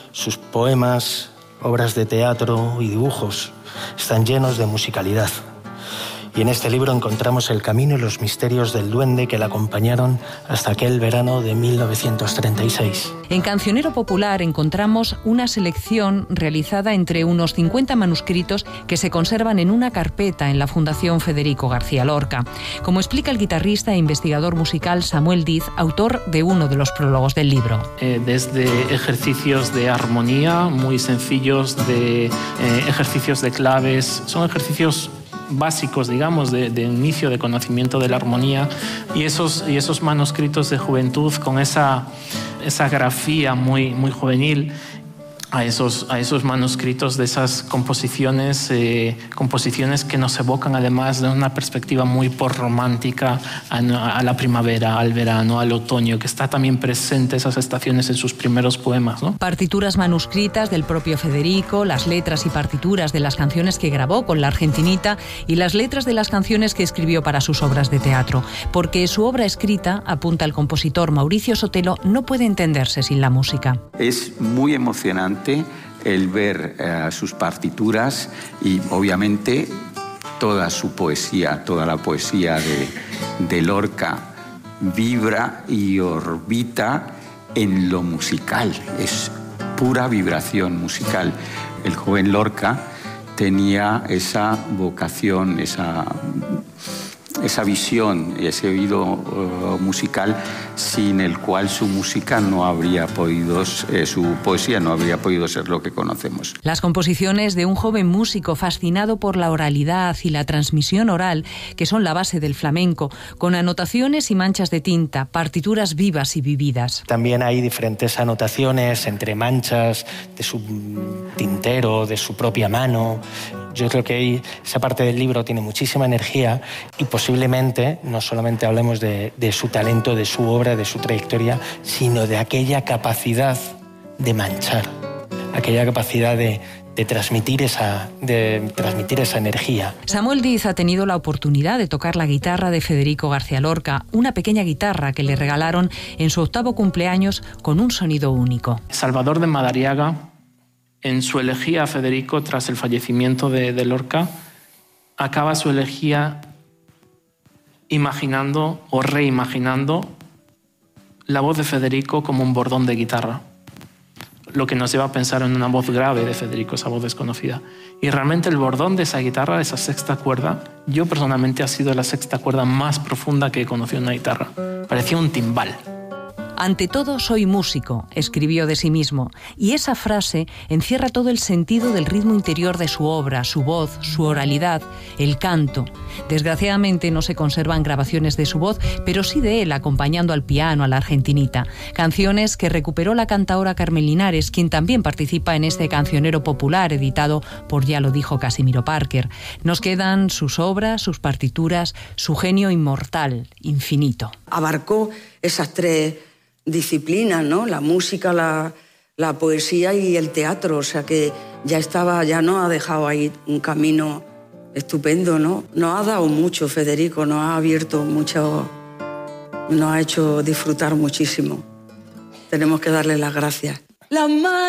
sus poemas, obras de teatro y dibujos están llenos de musicalidad. Y en este libro encontramos el camino y los misterios del duende que la acompañaron hasta aquel verano de 1936. En Cancionero Popular encontramos una selección realizada entre unos 50 manuscritos que se conservan en una carpeta en la Fundación Federico García Lorca. Como explica el guitarrista e investigador musical Samuel Diz, autor de uno de los prólogos del libro. Desde ejercicios de armonía muy sencillos, de ejercicios de claves, son ejercicios básicos, digamos, de inicio de conocimiento de la armonía, y esos manuscritos de juventud con esa grafía muy juvenil, a esos manuscritos de esas composiciones que nos evocan además de una perspectiva muy romántica a la primavera, al verano, al otoño, que está también presente esas estaciones en sus primeros poemas, ¿no? Partituras manuscritas del propio Federico, las letras y partituras de las canciones que grabó con la Argentinita y las letras de las canciones que escribió para sus obras de teatro, porque su obra escrita, apunta el compositor Mauricio Sotelo, no puede entenderse sin la música. Es muy emocionante el ver sus partituras y obviamente toda su poesía, toda la poesía de Lorca vibra y orbita en lo musical, es pura vibración musical. El joven Lorca tenía esa vocación, esa visión y ese oído musical sin el cual su música no habría podido, su poesía no habría podido ser lo que conocemos. Las composiciones de un joven músico fascinado por la oralidad y la transmisión oral, que son la base del flamenco, con anotaciones y manchas de tinta, partituras vivas y vividas. También hay diferentes anotaciones entre manchas de su tintero, de su propia mano. Yo creo que esa parte del libro tiene muchísima energía y posiblemente no solamente hablemos de su talento, de su obra, de su trayectoria, sino de aquella capacidad de manchar, aquella capacidad de transmitir esa energía. Samuel Diz ha tenido la oportunidad de tocar la guitarra de Federico García Lorca, una pequeña guitarra que le regalaron en su 8º cumpleaños con un sonido único. Salvador de Madariaga, en su elegía a Federico tras el fallecimiento de Lorca, acaba su elegía imaginando o reimaginando la voz de Federico como un bordón de guitarra, lo que nos lleva a pensar en una voz grave de Federico, esa voz desconocida. Y realmente el bordón de esa guitarra, de esa sexta cuerda, yo personalmente ha sido la sexta cuerda más profunda que he conocido en una guitarra. Parecía un timbal. Ante todo soy músico, escribió de sí mismo, y esa frase encierra todo el sentido del ritmo interior de su obra, su voz, su oralidad, el canto. Desgraciadamente no se conservan grabaciones de su voz, pero sí de él acompañando al piano a la Argentinita, canciones que recuperó la cantaora Carmen Linares, quien también participa en este Cancionero Popular editado por Ya lo dijo Casimiro Parker. Nos quedan sus obras, sus partituras, su genio inmortal, infinito. Abarcó esas tres disciplinas, ¿no? La música, la poesía y el teatro, o sea que ya nos ha dejado ahí un camino estupendo, ¿no? Nos ha dado mucho, Federico, nos ha abierto mucho, nos ha hecho disfrutar muchísimo. Tenemos que darle las gracias.